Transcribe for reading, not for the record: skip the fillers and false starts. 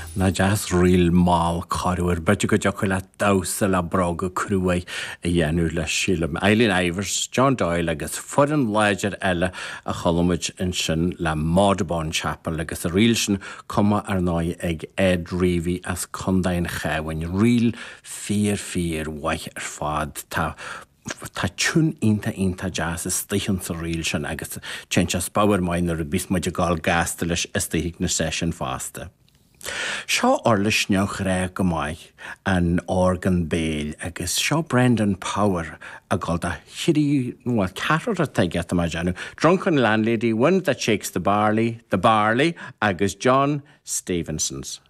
Na jazz real mal carúir, but you go joch le dawsa le braga cruai a dhéanú le sílam. Eileen Ivers, John Doyle agus foran leidir eile a cholumid in sin le Maudabon Chapel agus a riil sin cuma ar náid ag Ed Reevy as condain chahain riil fear waith ar fad tá tún inta jazz is stichan sa riil sin agus tchéinteas báir main ar bis muid a gáil gasta leis istíigh na session fásta. Seo orlis neoch ré go maiid an organ béil agus seo Brendan Power a gáil a chirí nó a carar a teigeit am a Drunken Landlady, one that shakes the barley, agus John Stevenson's.